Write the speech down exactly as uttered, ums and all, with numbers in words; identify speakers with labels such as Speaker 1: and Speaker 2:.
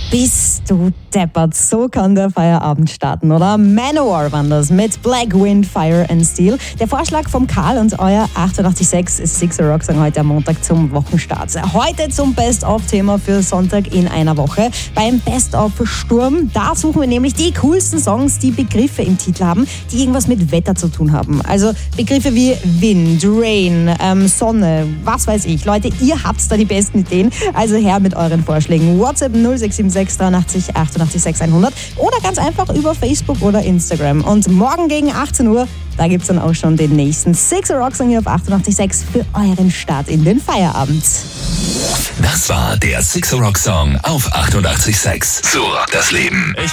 Speaker 1: Bist du deppert. So kann der Feierabend starten, oder? Manowar waren das mit Black Wind, Fire and Steel. Der Vorschlag vom Karl und euer achtundachtzig Komma sechs Sixer Rock sagen heute am Montag zum Wochenstart. Heute zum Best-of-Thema für Sonntag in einer Woche. Beim Best-of-Sturm, da suchen wir nämlich die coolsten Songs, die Begriffe im Titel haben, die irgendwas mit Wetter zu tun haben. Also Begriffe wie Wind, Rain, ähm, Sonne, was weiß ich. Leute, ihr habt da die besten Ideen. Also her mit euren Vorschlägen. WhatsApp null sechs sieben sechs dreiundachtzig achtundachtzig sechs hundert oder ganz einfach über Facebook oder Instagram. Und morgen gegen achtzehn Uhr, da gibt es dann auch schon den nächsten Sixer Rock Song hier auf achtundachtzig Komma sechs für euren Start in den Feierabend.
Speaker 2: Das war der Sixer Rock Song auf achtundachtzig Komma sechs. So rockt das Leben.